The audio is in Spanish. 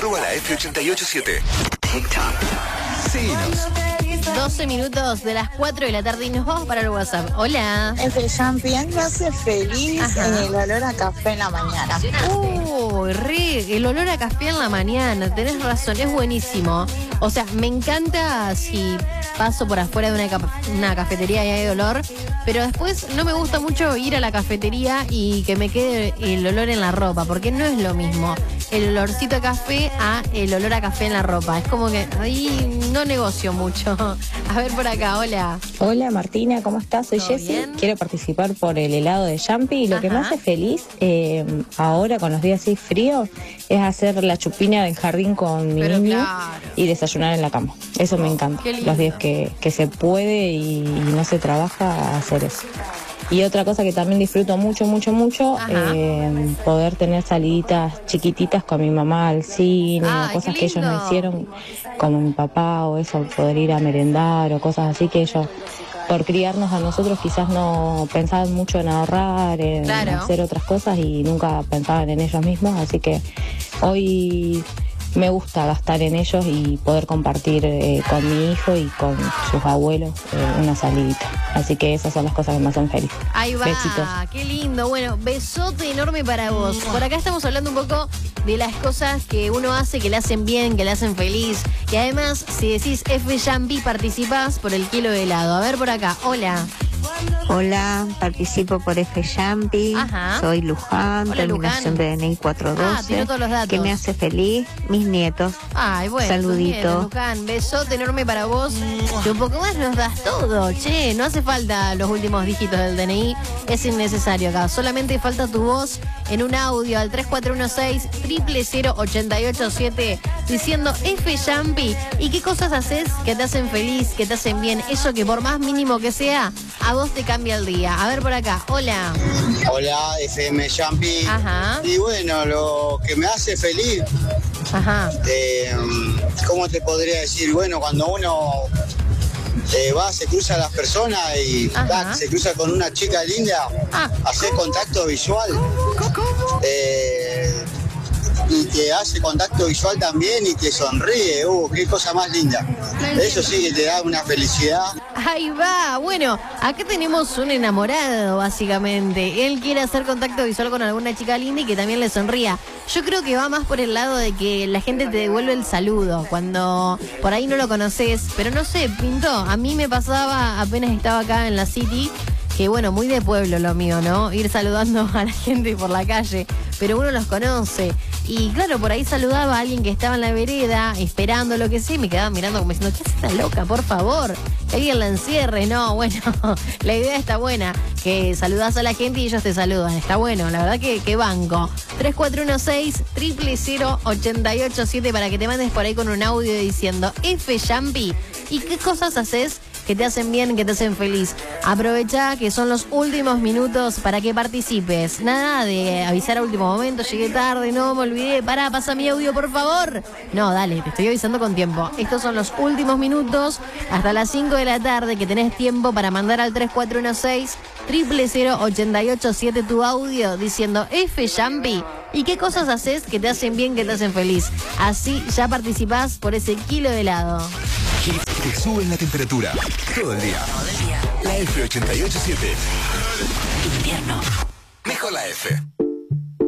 La F887. Síguenos. 12 minutos de las 4 de la tarde y nos vamos para el WhatsApp. Hola. F. Champion me hace feliz en el olor a café en la mañana. El olor a café en la mañana, tenés razón, es buenísimo. O sea, me encanta si paso por afuera de una cafetería y hay olor, pero después no me gusta mucho ir a la cafetería y que me quede el olor en la ropa, porque no es lo mismo el olorcito a café a el olor a café en la ropa. Es como que ahí no negocio mucho. A ver por acá, hola. Hola Martina, ¿cómo estás? Soy Jessie. Quiero participar por el helado de Jumpy y lo que me hace feliz ahora con los días así fríos es hacer la chupina del jardín con mi niño y desayunar en la cama. Eso me encanta. Los días que se puede y no se trabaja, hacer eso. Y otra cosa que también disfruto mucho, poder tener saliditas chiquititas con mi mamá al cine, cosas que ellos no hicieron, como mi papá o eso, poder ir a merendar o cosas así que ellos, por criarnos a nosotros, quizás no pensaban mucho en ahorrar, en hacer otras cosas y nunca pensaban en ellos mismos, así que hoy me gusta gastar en ellos y poder compartir con mi hijo y con sus abuelos una salidita. Así que esas son las cosas que me hacen feliz. Ahí va, besitos. Qué lindo. Bueno, besote enorme para vos. Por acá estamos hablando un poco de las cosas que uno hace, que le hacen bien, que le hacen feliz. Y además, si decís F. Jumpy, participás por el kilo de helado. A ver por acá, hola. Hola, participo por F. Jumpy, soy Luján, Hola, terminación Luján. de DNI 412. Tiró todos los datos. Que me hace feliz, mis nietos. Ay, bueno. Saludito. Luján, besote enorme para vos. Que un poco más nos das todo, che. No hace falta los últimos dígitos del DNI. Es innecesario acá. Solamente falta tu voz en un audio al 3416-000887 diciendo F. Jumpy. ¿Y qué cosas haces que te hacen feliz, que te hacen bien? Eso que por más mínimo que sea, a vos te cambia el día. A ver por acá, hola. Hola, FM Jumpy. Y bueno, lo que me hace feliz, ¿cómo te podría decir? Bueno, cuando uno se cruza a las personas y se cruza con una chica linda, hace contacto visual. Y te hace contacto visual también y te sonríe. Qué cosa más linda. Eso sí que te da una felicidad. Ahí va. Bueno, acá tenemos un enamorado, básicamente. Él quiere hacer contacto visual con alguna chica linda y que también le sonría. Yo creo que va más por el lado de que la gente te devuelve el saludo cuando por ahí no lo conoces. Pero no sé, pintó. A mí me pasaba apenas estaba acá en la City, que bueno, muy de pueblo lo mío, ¿no? Ir saludando a la gente por la calle, pero uno los conoce. Y claro, por ahí saludaba a alguien que estaba en la vereda, esperando lo que sea, y me quedaba mirando como diciendo, ¿qué hace esta loca, por favor? Que alguien la encierre. No, bueno, la idea está buena, que saludás a la gente y ellos te saludan. Está bueno, la verdad que banco. 3416-000887 para que te mandes por ahí con un audio diciendo F. Jumpy. ¿Y qué cosas haces que te hacen bien, que te hacen feliz? Aprovecha que son los últimos minutos para que participes. Nada de avisar a último momento, llegué tarde, no me olvidé, pasa mi audio por favor. No, dale, te estoy avisando con tiempo. Estos son los últimos minutos hasta las 5 de la tarde que tenés tiempo para mandar al 3416-000887 tu audio diciendo F. Jumpy. ¿Y qué cosas haces que te hacen bien, que te hacen feliz? Así ya participás por ese kilo de helado. Te suben la temperatura todo el día. La F887. Invierno. Mejor la F.